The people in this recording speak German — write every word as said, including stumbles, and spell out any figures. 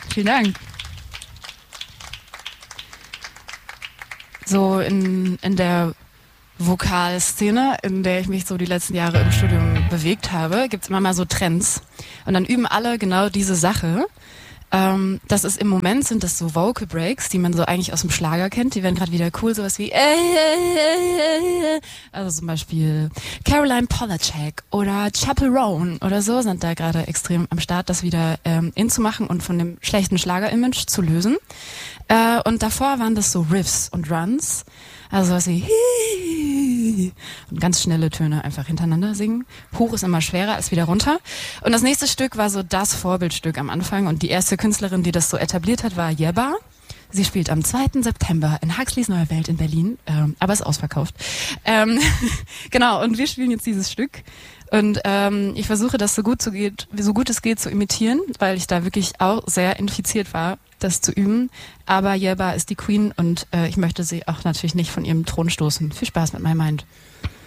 Vielen Dank. So in, in der Vokalszene, in der ich mich so die letzten Jahre im Studium bewegt habe, gibt's immer mal so Trends. Und dann üben alle genau diese Sache. Ähm, das ist im Moment sind das so Vocal Breaks, die man so eigentlich aus dem Schlager kennt. Die werden gerade wieder cool, sowas wie äh, äh, äh, also zum Beispiel Caroline Polachek oder Chappell Roan oder so sind da gerade extrem am Start, das wieder ähm, in zu machen und von dem schlechten Schlager-Image zu lösen. Äh, und davor waren das so Riffs und Runs, also was wie und ganz schnelle Töne einfach hintereinander singen. Hoch ist immer schwerer als wieder runter. Und das nächste Stück war so das Vorbildstück am Anfang. Und die erste Künstlerin, die das so etabliert hat, war Yebba. Sie spielt am zweiten September in Huxleys Neue Welt in Berlin, ähm, aber ist ausverkauft. Ähm, genau, und wir spielen jetzt dieses Stück. Und ähm, ich versuche das so gut, so, geht, so gut es geht zu imitieren, weil ich da wirklich auch sehr infiziert war, das zu üben. Aber Yebba ist die Queen und äh, ich möchte sie auch natürlich nicht von ihrem Thron stoßen. Viel Spaß mit meinem Mind.